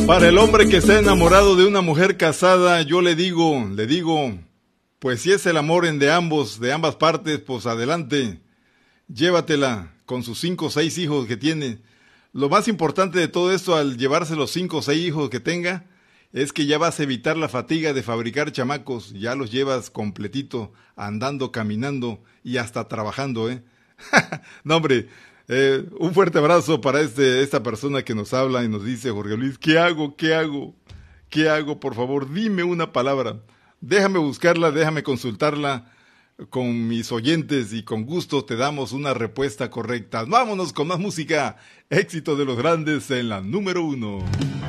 Para el hombre que está enamorado de una mujer casada, yo le digo, pues si es el amor de ambas partes, pues adelante, llévatela con sus 5 o 6 hijos que tiene. Lo más importante de todo esto al llevarse los 5 o 6 hijos que tenga, es que ya vas a evitar la fatiga de fabricar chamacos, ya los llevas completito, andando, caminando y hasta trabajando, ¿eh? No, hombre, un fuerte abrazo para esta persona que nos habla y nos dice, Jorge Luis, ¿qué hago? ¿Qué hago? ¿Qué hago? Por favor, dime una palabra. Déjame buscarla, déjame consultarla con mis oyentes y con gusto te damos una respuesta correcta. Vámonos con más música. Éxito de los grandes en la número 1.